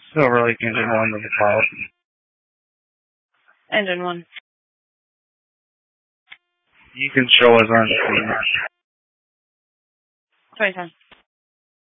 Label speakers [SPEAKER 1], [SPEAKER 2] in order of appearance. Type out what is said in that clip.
[SPEAKER 1] Silver Lake Engine 1 to the policy.
[SPEAKER 2] Engine 1.
[SPEAKER 1] You can show us on screen.
[SPEAKER 2] 2010.